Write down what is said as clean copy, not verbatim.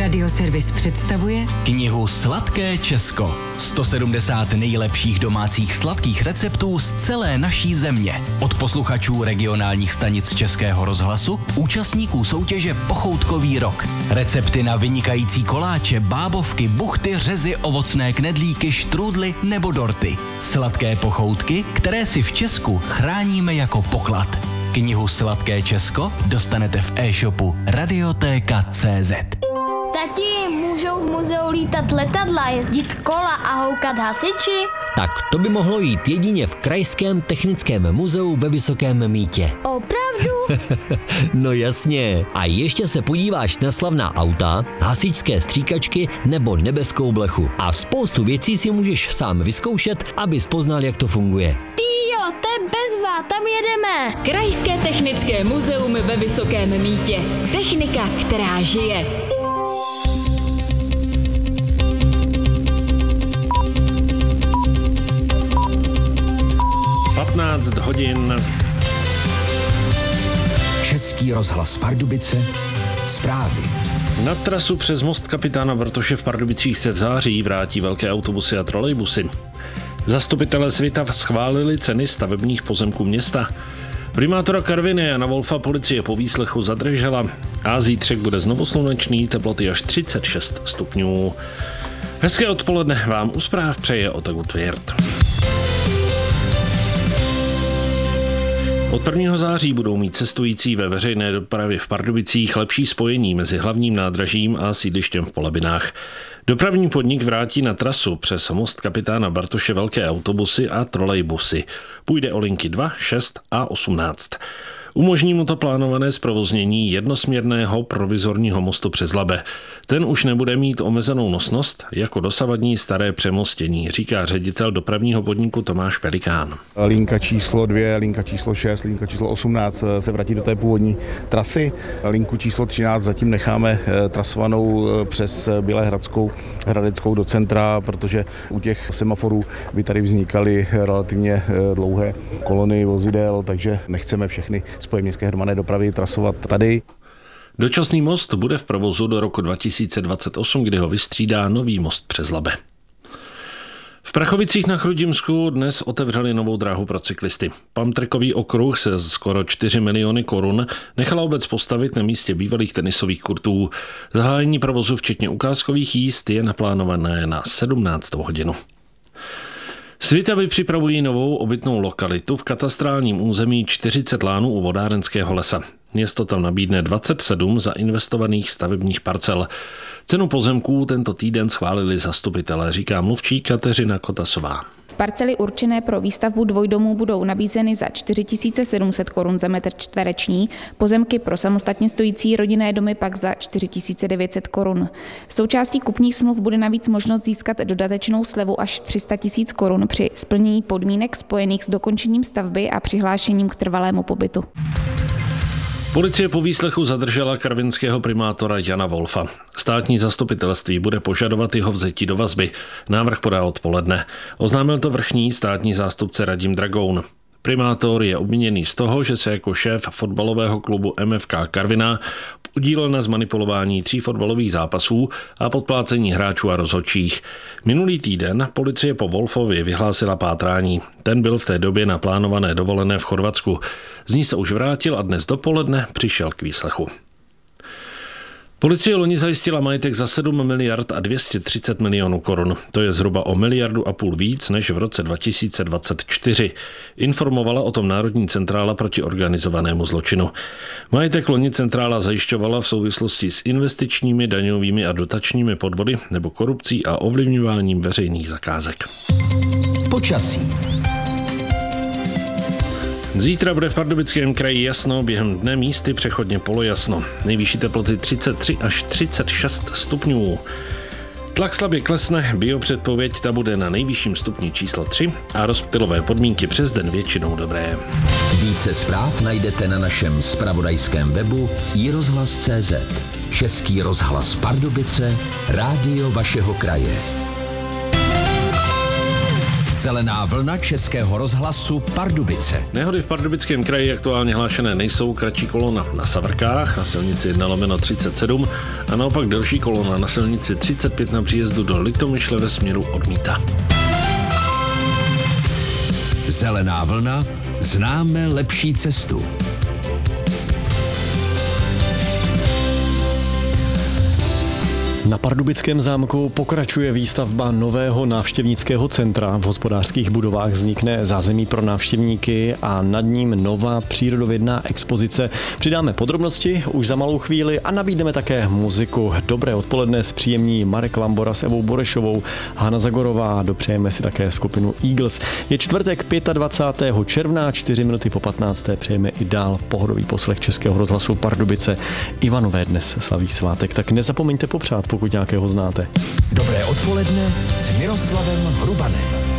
Radioservis představuje knihu Sladké Česko. 170 nejlepších domácích sladkých receptů z celé naší země. Od posluchačů regionálních stanic Českého rozhlasu, účastníků soutěže Pochoutkový rok. Recepty na vynikající koláče, bábovky, buchty, řezy, ovocné knedlíky, štrůdly nebo dorty. Sladké pochoutky, které si v Česku chráníme jako poklad. Knihu Sladké Česko dostanete v e-shopu Radiotéka.cz. Tati, můžou v muzeu lítat letadla, jezdit kola a houkat hasiči? Tak to by mohlo jít jedině v Krajském technickém muzeu ve Vysokém Mýtě. Opravdu? No jasně. A ještě se podíváš na slavná auta, hasičské stříkačky nebo nebeskou blechu. A spoustu věcí si můžeš sám vyzkoušet, abys poznal, jak to funguje. Jo, to je bezva, tam jedeme. Krajské technické muzeum ve Vysokém Mýtě. Technika, která žije. hodin. Český rozhlas Pardubice, zprávy. Na trasu přes most kapitána Bartoše v Pardubicích se v září vrátí velké autobusy a trolejbusy. Zastupitelé Svitav schválili ceny stavebních pozemků města. Primátora Karviné Jana Wolfa policie po výslechu zadržela a zítřek bude znovu slunečný, teploty až 36 stupňů. Hezké odpoledne vám u zpráv přeje Otaku Tvěrt. Od 1. září budou mít cestující ve veřejné dopravě v Pardubicích lepší spojení mezi hlavním nádražím a sídlištěm v Polebinách. Dopravní podnik vrátí na trasu přes most kapitána Bartoše velké autobusy a trolejbusy. Půjde o linky 2, 6 a 18. Umožní mu to plánované zprovoznění jednosměrného provizorního mostu přes Labe. Ten už nebude mít omezenou nosnost jako dosavadní staré přemostění, říká ředitel dopravního podniku Tomáš Pelikán. Linka číslo 2, linka číslo 6, linka číslo 18 se vrátí do té původní trasy. Linku číslo 13 zatím necháme trasovanou přes Bělehradskou, Hradeckou do centra, protože u těch semaforů by tady vznikaly relativně dlouhé kolony vozidel, takže nechceme všechny spoje městské hromadné dopravy trasovat tady. Dočasný most bude v provozu do roku 2028, kdy ho vystřídá nový most přes Labe. V Prachovicích na Chrudimsku dnes otevřeli novou dráhu pro cyklisty. Pamtrkový okruh se skoro 4 miliony korun nechala obec postavit na místě bývalých tenisových kurtů. Zahájení provozu včetně ukázkových jízd je naplánované na 17. hodinu. Svitavy připravují novou obytnou lokalitu v katastrálním území 40 lánů u Vodárenského lesa. Město tam nabídne 27 zainvestovaných stavebních parcel. Cenu pozemků tento týden schválili zastupitelé, říká mluvčí Kateřina Kotasová. Parcely určené pro výstavbu dvojdomů budou nabízeny za 4 700 korun za metr čtvereční, pozemky pro samostatně stojící rodinné domy pak za 4 900 korun. Součástí kupních smluv bude navíc možnost získat dodatečnou slevu až 300 000 korun při splnění podmínek spojených s dokončením stavby a přihlášením k trvalému pobytu. Policie po výslechu zadržela karvinského primátora Jana Wolfa. Státní zastupitelství bude požadovat jeho vzetí do vazby. Návrh podá odpoledne. Oznámil to vrchní státní zástupce Radim Dragoun. Primátor je obviněný z toho, že se jako šéf fotbalového klubu MFK Karviná podílel na zmanipulování 3 fotbalových zápasů a podplácení hráčů a rozhodčích. Minulý týden policie po Wolfovi vyhlásila pátrání. Ten byl v té době na plánované dovolené v Chorvatsku. Z ní se už vrátil a dnes dopoledne přišel k výslechu. Policie loni zajistila majetek za 7 miliard a 230 milionů korun. To je zhruba o 1,5 miliardy víc než v roce 2024. Informovala o tom Národní centrála proti organizovanému zločinu. Majetek loni centrála zajišťovala v souvislosti s investičními, daňovými a dotačními podvody nebo korupcí a ovlivňováním veřejných zakázek. Počasí. Zítra bude v Pardubickém kraji jasno, během dne místy přechodně polojasno. Nejvyšší teploty 33 až 36 stupňů. Tlak slabě klesne, biopředpověď ta bude na nejvyšším stupni číslo 3 a rozptylové podmínky přes den většinou dobré. Více zpráv najdete na našem zpravodajském webu iRozhlas.cz. Český rozhlas Pardubice, rádio vašeho kraje. Zelená vlna Českého rozhlasu Pardubice. Nehody v Pardubickém kraji aktuálně hlášené nejsou. Kratší kolona na Savrkách na silnici 1/37 a naopak delší kolona na silnici 35 na příjezdu do Litomyšle ve směru od Mýta. Zelená vlna, známe lepší cestu. Na Pardubickém zámku pokračuje výstavba nového návštěvnického centra. V hospodářských budovách vznikne zázemí pro návštěvníky a nad ním nová přírodovědná expozice. Přidáme podrobnosti už za malou chvíli a nabídneme také muziku. Dobré odpoledne zpříjemní Marek Lambora s Evou Borešovou, Hana Zagorová, dopřejeme si také skupinu Eagles. Je čtvrtek 25. června, 4 minuty po 15. Přejeme i dál pohodový poslech Českého rozhlasu Pardubice. Ivanové dnes slaví svátek, tak nezapomeňte popřát, pokud nějakého znáte. Dobré odpoledne s Miroslavem Hrubanem.